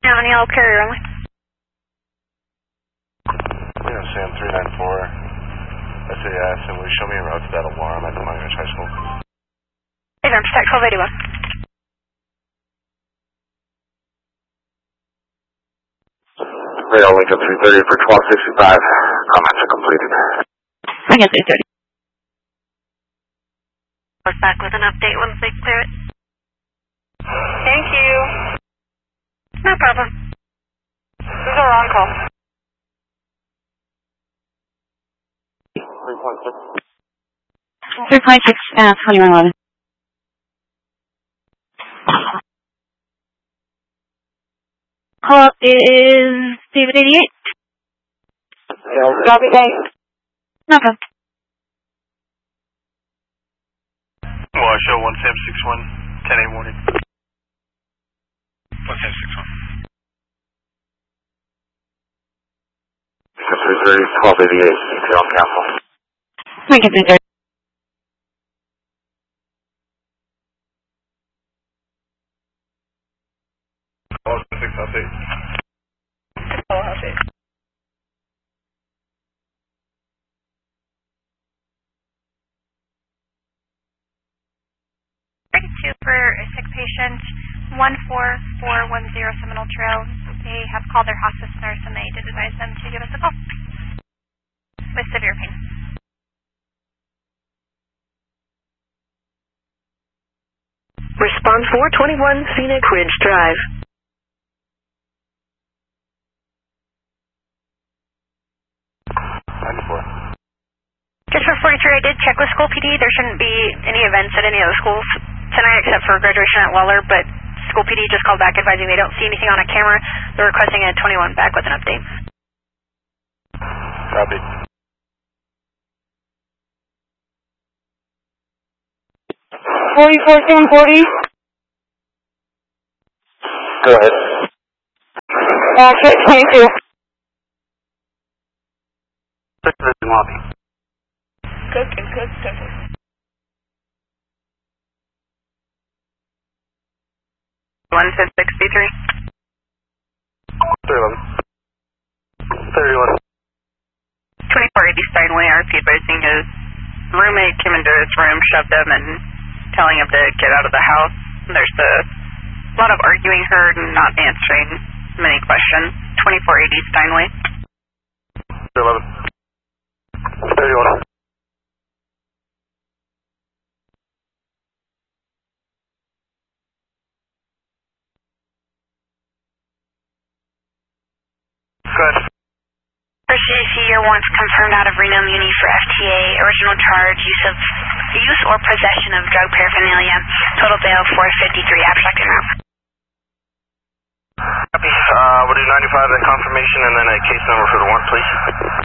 Now on yellow carrier only. Yeah, Sam 394 SAS, and will you show me a route to that alarm at the Monument High School? Hey, Verm, stack 1281. Radio Lincoln 330 for 1265. Comments are completed. Lincoln 330. We're back with an update once they clear it. Thank you. No problem. This is our on call. 3.6. 2111. Call up is David 88. Copy, thanks. No problem. Well, show 1 Sam 61, 10 8 morning. 1 Sam 61. 330, 1288, CPL on Castle. Lincoln 330. Oh, 6 House 8. Oh, House 8. For a sick patient, 14410 Seminole Trail. They have called their hospice nurse and they did advise them to give us a call with severe pain. Response 421 Scenic Ridge Drive. Just for 43, I did check with school PD. There shouldn't be any events at any of the schools tonight except for graduation at Weller, but school PD just called back advising they don't see anything on a camera. They're requesting a 21 back with an update. Copy. $44,740. Go ahead. 22. Lobby. Cook and Cook, Texas. 163. 31. 2480 Steinway, RP advising his roommate came into his room, shoved him, and telling him to get out of the house. There's a lot of arguing heard and not answering many questions. 2480 Steinway. 11. 31. Good. First GC year warrants confirmed out of Reno Muni for FTA. Original charge, use or possession of drug paraphernalia. Total bail 453, abstract amount. Copy. We'll do 95 at confirmation and then a case number for the warrant, please.